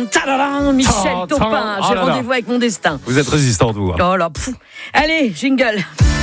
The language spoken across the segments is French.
tadadam, Michel Topin. J'ai rendez-vous avec mon destin. Vous êtes résistant, vous. Oh là, pfff. Allez, jingle.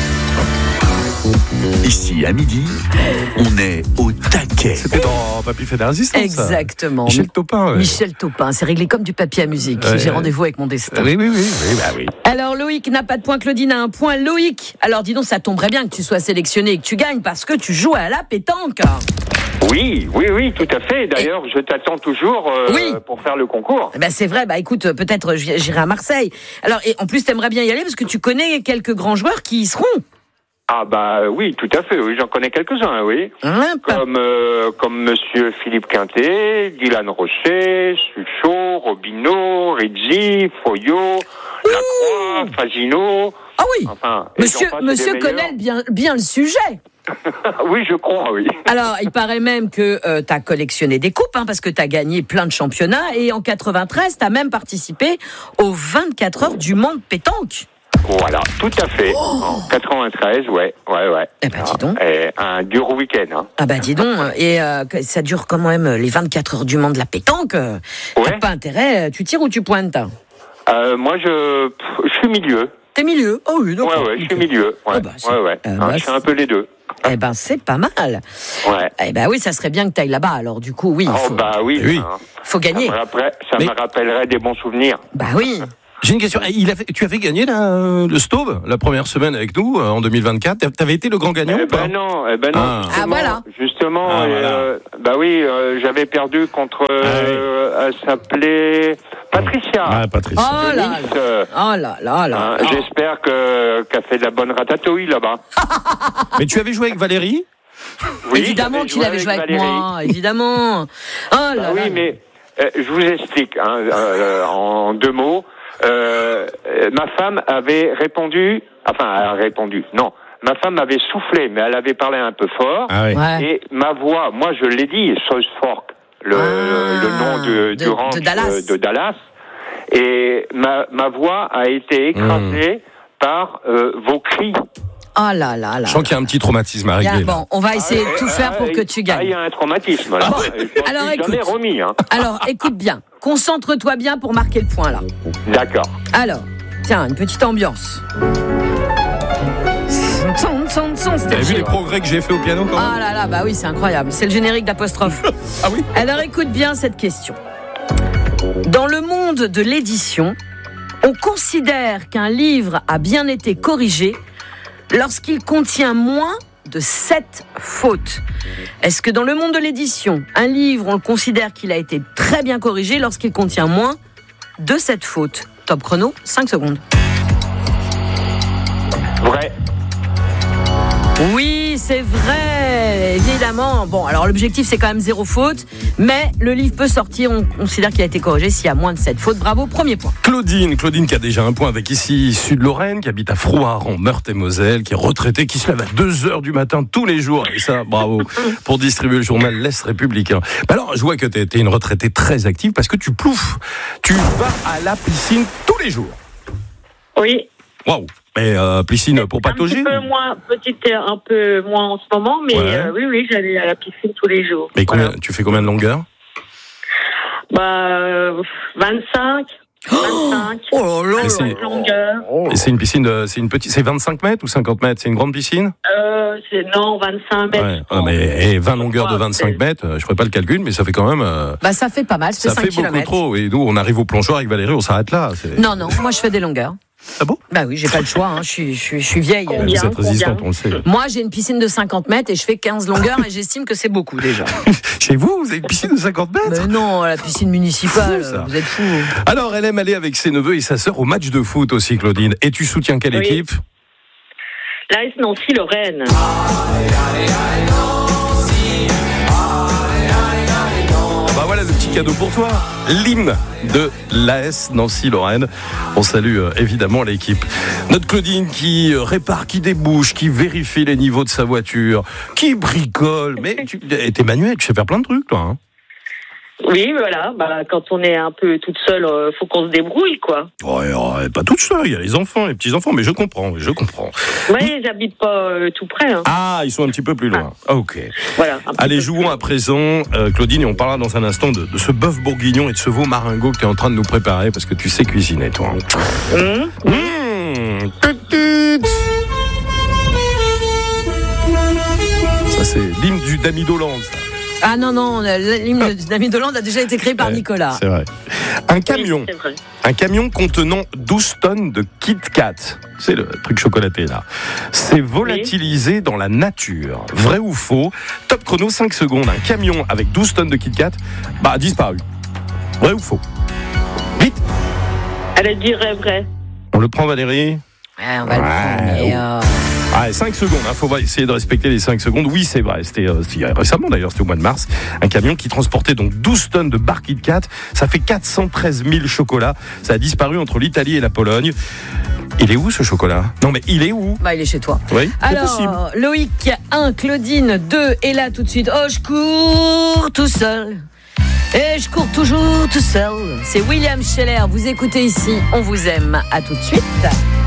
Ici, à midi, on est au taquet. C'était dans Papy fait de la résistance. Exactement. Michel Topin. Ouais. Michel Topin, c'est réglé comme du papier à musique. Ouais. J'ai rendez-vous avec mon destin. Oui. Bah oui. Alors Loïc n'a pas de point, Claudine a un point. Loïc, alors dis donc, ça tomberait bien que tu sois sélectionné et que tu gagnes parce que tu joues à la pétanque. Oui, tout à fait. D'ailleurs, je t'attends toujours pour faire le concours. Ben c'est vrai, écoute, peut-être j'irai à Marseille. Alors, et en plus, t'aimerais bien y aller parce que tu connais quelques grands joueurs qui y seront. Ah bah oui, tout à fait, oui, j'en connais quelques-uns, oui. Comme monsieur Philippe Quintet, Dylan Rochet, Suchot, Robineau, Rizzi, Foyot, Lacroix, Fagino. Ah oui, enfin, monsieur connaît bien le sujet. Oui, je crois, oui. Alors, il paraît même que t'as collectionné des coupes, parce que t'as gagné plein de championnats, et en 93, t'as même participé aux 24 heures du Mans de pétanque. Voilà, tout à fait. En 93, ouais. Eh ben, dis donc. Un dur week-end, hein. Ah bah dis donc, et ça dure quand même les 24 heures du Mans de la pétanque. T'as pas intérêt, tu tires ou tu pointes? Moi, je suis milieu. T'es milieu? Oh oui, d'accord. Ouais, je suis milieu. Je suis un peu les deux. Eh ben, c'est pas mal. Ouais. Eh ben oui, ça serait bien que t'ailles là-bas, alors du coup, oui. Faut gagner. Ça me rappellerait des bons souvenirs. Bah oui. J'ai une question. Tu avais gagné le Staub la première semaine avec nous en 2024. T'avais été le grand gagnant ou pas? Non. Voilà. Justement, j'avais perdu contre. Elle s'appelait Patricia. Patricia. Oh là. J'espère qu'elle fait de la bonne ratatouille là-bas. Mais tu avais joué avec Valérie? Oui, évidemment qu'il avait joué avec moi, évidemment. Mais je vous explique en deux mots. Ma femme avait répondu. Non, ma femme avait soufflé, mais elle avait parlé un peu fort. Ah oui. Ouais. Et ma voix, moi je l'ai dit, Southfork, le nom du ranch de Dallas. Et ma voix a été écrasée par vos cris. Oh là. Je sens qu'il y a un petit traumatisme à régler. Bon, on va essayer de tout faire pour que tu gagnes. Il y a un traumatisme là. Alors écoute. Jamais remis. Alors écoute bien. Concentre-toi bien pour marquer le point là. D'accord. Alors, tiens, une petite ambiance. T'as vu les progrès que j'ai fait au piano quand même? Ah là, bah oui, c'est incroyable. C'est le générique d'apostrophe. Ah oui. Alors écoute bien cette question. Dans le monde de l'édition, on considère qu'un livre a bien été corrigé lorsqu'il contient moins de 7 fautes. Est-ce que dans le monde de l'édition, un livre, on le considère qu'il a été très bien corrigé lorsqu'il contient moins de 7 fautes? Top chrono, 5 secondes. Vrai. Oui, c'est vrai, évidemment. Bon, alors l'objectif, c'est quand même 0 faute, mais le livre peut sortir, on considère qu'il a été corrigé s'il y a moins de 7 fautes. Bravo, premier point. Claudine qui a déjà un point avec ici Sud-Lorraine, qui habite à Frouard en Meurthe-et-Moselle, qui est retraitée, qui se lève à 2h du matin tous les jours. Et ça, bravo, pour distribuer le journal L'Est républicain. Alors, je vois que t'es une retraitée très active parce que tu ploufes. Tu vas à la piscine tous les jours. Oui. Waouh. Mais piscine pour patauger? Un peu moins en ce moment, mais oui, j'allais à la piscine tous les jours. Mais tu fais combien de longueur? 25. Oh là là. Longueur. Et c'est une piscine, c'est 25 mètres ou 50 mètres? C'est une grande piscine? Non, 25 mètres. Ouais. Mais 20 longueurs de 25 mètres, je ferai pas le calcul, mais ça fait quand même. Ça fait pas mal, ça 5 fait kilomètres. beaucoup trop. Et nous, on arrive au plongeoir avec Valérie, on s'arrête là. Non, moi je fais des longueurs. Ah bon? Bah oui, j'ai pas le choix, je suis vieille. Vous êtes résistante, on le sait. Moi, j'ai une piscine de 50 mètres et je fais 15 longueurs et j'estime que c'est beaucoup déjà. Chez vous avez une piscine de 50 mètres? Mais non, la piscine municipale, fou, vous êtes fous. Alors, elle aime aller avec ses neveux et sa sœur au match de foot aussi, Claudine. Et tu soutiens quelle équipe? L'AS Nancy-Lorraine. Bah voilà le petit cadeau pour toi, l'hymne de l'AS Nancy-Lorraine. On salue évidemment l'équipe. Notre Claudine qui répare, qui débouche, qui vérifie les niveaux de sa voiture, qui bricole. Mais t'es manuel, tu sais faire plein de trucs toi. Oui, voilà. Bah, quand on est un peu toute seule, faut qu'on se débrouille, quoi. Ouais, pas toute seule. Il y a les enfants, les petits-enfants, mais je comprends. Oui, j'habite pas tout près. Hein. Ah, ils sont un petit peu plus loin. Ok. Voilà. Allez, jouons à présent, Claudine, et on parlera dans un instant de ce bœuf bourguignon et de ce veau maringot que tu es en train de nous préparer, parce que tu sais cuisiner, toi. Ça, c'est l'hymne d'Ami Dolan, ça. Ah non, l'hymne d'Ami Dolan a déjà été créé par Nicolas. C'est vrai. Un camion contenant 12 tonnes de Kit Kat, c'est le truc chocolaté là, c'est volatilisé dans la nature. Vrai ou faux? Top chrono, 5 secondes. Un camion avec 12 tonnes de Kit Kat a disparu. Vrai ou faux? Vite. Elle dirait vrai. On le prend, Valérie? Ouais, on va le prendre, mais... Ah, 5 secondes, faut essayer de respecter les 5 secondes. Oui, c'est vrai, c'était récemment d'ailleurs, c'était au mois de mars. Un camion qui transportait donc 12 tonnes de barres Kit Kat. Ça fait 413 000 chocolats. Ça a disparu entre l'Italie et la Pologne. Il est où ce chocolat? Non mais il est où? Bah il est chez toi. Oui, alors, c'est possible. Loïc 1, Claudine 2, et là tout de suite. Oh, je cours tout seul. Et je cours toujours tout seul. C'est William Scheller. Vous écoutez ici, on vous aime. À tout de suite.